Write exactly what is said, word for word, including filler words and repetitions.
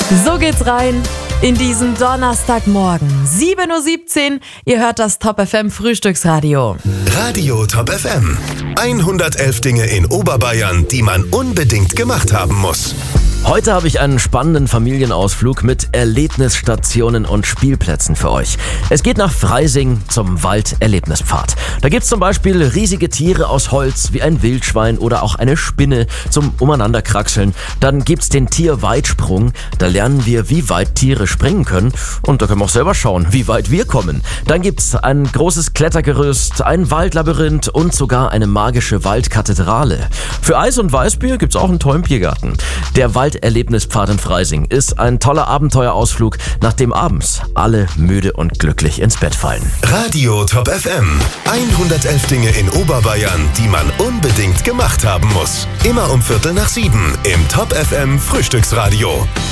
So geht's rein in diesen Donnerstagmorgen. sieben Uhr siebzehn, ihr hört das Top F M Frühstücksradio. Radio Top F M. hundertelf Dinge in Oberbayern, die man unbedingt gemacht haben muss. Heute habe ich einen spannenden Familienausflug mit Erlebnisstationen und Spielplätzen für euch. Es geht nach Freising zum Walderlebnispfad. Da gibt's zum Beispiel riesige Tiere aus Holz wie ein Wildschwein oder auch eine Spinne zum Umeinanderkraxeln. Dann gibt's den Tierweitsprung. Da lernen wir, wie weit Tiere springen können. Und da können wir auch selber schauen, wie weit wir kommen. Dann gibt's ein großes Klettergerüst, ein Waldlabyrinth und sogar eine magische Waldkathedrale. Für Eis und Weißbier gibt's auch einen tollen Biergarten. Der Walderlebnispfad in Freising ist ein toller Abenteuerausflug, nachdem abends alle müde und glücklich ins Bett fallen. Radio Top F M. hundertelf Dinge in Oberbayern, die man unbedingt gemacht haben muss. Immer um Viertel nach sieben im Top F M Frühstücksradio.